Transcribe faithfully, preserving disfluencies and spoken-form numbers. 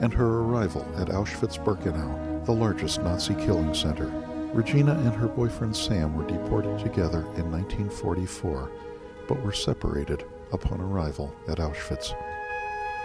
and her arrival at Auschwitz-Birkenau, the largest Nazi killing center. Regina and her boyfriend Sam were deported together in nineteen forty-four, but were separated upon arrival at Auschwitz.